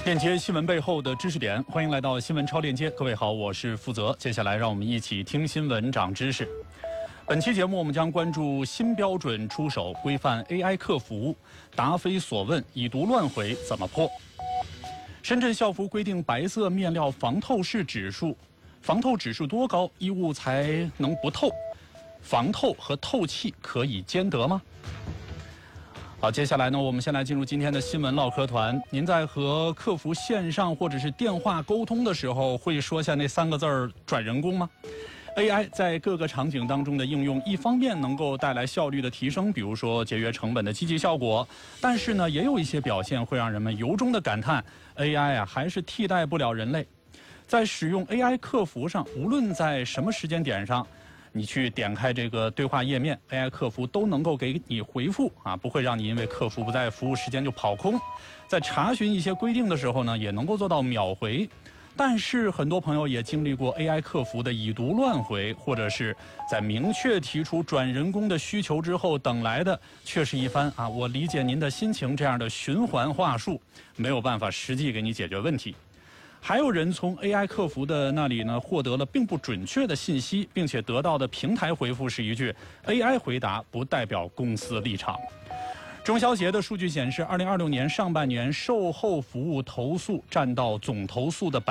链接新闻背后的知识点，欢迎来到新闻超链接。各位好，我是负责。接下来让我们一起听新闻长知识。本期节目我们将关注新标准出手，规范 AI 客服，答非所问，已读乱回怎么破？深圳校服规定白色面料防透视指数，防透指数多高，衣物才能不透？防透和透气可以兼得吗？好，接下来呢，我们先来进入今天的新闻唠嗑团。您在和客服线上或者是电话沟通的时候，会说下那3个字儿“转人工”吗？AI 在各个场景当中的应用，一方面能够带来效率的提升，比如说节约成本的积极效果，但是呢，也有一些表现会让人们由衷的感叹 ，AI 还是替代不了人类。在使用 AI 客服上，无论在什么时间点上，你去点开这个对话页面 ，AI 客服都能够给你回复不会让你因为客服不在服务时间就跑空。在查询一些规定的时候呢，也能够做到秒回。但是很多朋友也经历过 AI 客服的已读乱回，或者是在明确提出转人工的需求之后，等来的却是一番我理解您的心情这样的循环话术，没有办法实际给你解决问题。还有人从 AI 客服的那里呢获得了并不准确的信息，并且得到的平台回复是一句 AI 回答不代表公司立场。中消协的数据显示，2026年上半年售后服务投诉占到总投诉的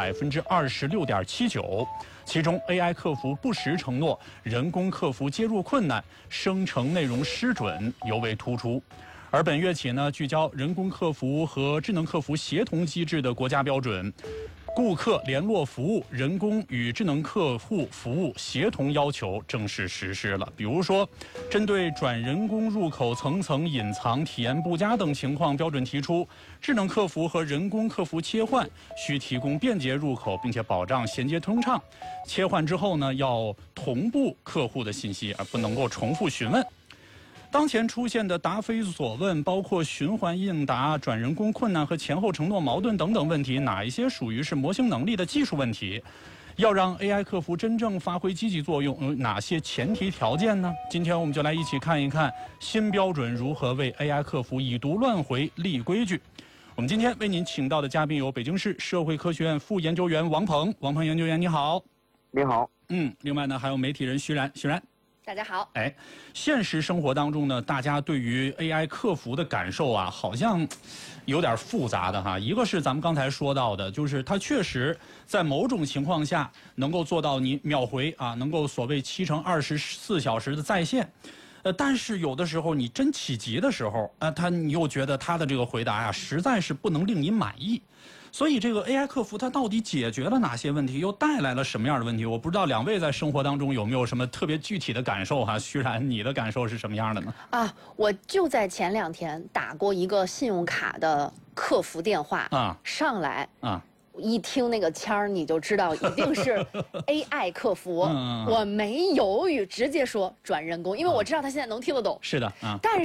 26.79%，其中 AI 客服不实承诺、人工客服接入困难、生成内容失准尤为突出。而本月起呢，聚焦人工客服和智能客服协同机制的国家标准，顾客联络服务人工与智能客户服务协同要求正式实施了。比如说，针对转人工入口层层隐藏、体验不佳等情况，标准提出，智能客服和人工客服切换需提供便捷入口，并且保障衔接通畅。切换之后呢，要同步客户的信息，而不能够重复询问。当前出现的答非所问，包括循环应答、转人工困难和前后承诺矛盾等等问题，哪一些属于是模型能力的技术问题？要让 AI 客服真正发挥积极作用，有哪些前提条件呢？今天我们就来一起看一看新标准如何为 AI 客服已读乱回立规矩。我们今天为您请到的嘉宾有北京市社会科学院副研究员王鹏研究员，你好。 你好。 另外呢还有媒体人徐然。 大家好。 现实生活当中呢，大家对于 AI 客服的感受好像有点复杂的哈。一个是咱们刚才说到的，就是它确实在某种情况下能够做到你秒回能够所谓7乘24小时的在线。但是有的时候你真起急的时候你又觉得他的这个回答实在是不能令你满意。所以这个 AI 客服它到底解决了哪些问题，又带来了什么样的问题？我不知道两位在生活当中有没有什么特别具体的感受徐然，你的感受是什么样的呢？ 我就在前2天打过一个信用卡的客服电话上来一听那个腔儿，你就知道一定是 AI 客服。我没犹豫，直接说转人工，因为我知道他现在能听得懂。 是的但